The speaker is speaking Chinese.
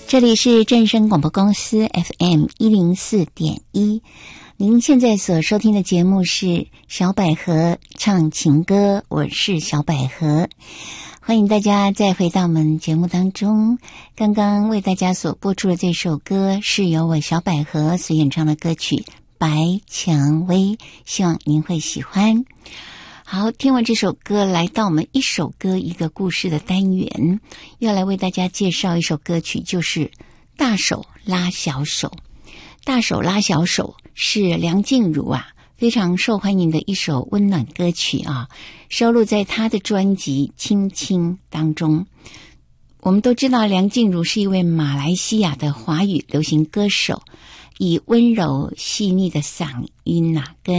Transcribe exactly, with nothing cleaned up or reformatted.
这里是正声广播公司 F M 一零四点一，您现在所收听的节目是小百合唱情歌，我是小百合，欢迎大家再回到我们节目当中。刚刚为大家所播出的这首歌是由我小百合所演唱的歌曲《白蔷薇》，希望您会喜欢。好，听完这首歌，来到我们一首歌一个故事的单元，要来为大家介绍一首歌曲，就是大手拉小手。大手拉小手是梁静茹啊非常受欢迎的一首温暖歌曲啊，收录在她的专辑《亲亲》当中。我们都知道梁静茹是一位马来西亚的华语流行歌手，以温柔细腻的嗓音啊跟